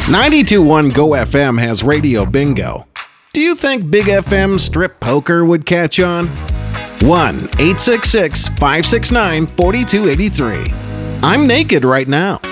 92.1 Go FM has radio bingo. Do you think Big FM strip poker would catch on? 1-866-569-4283. I'm naked right now.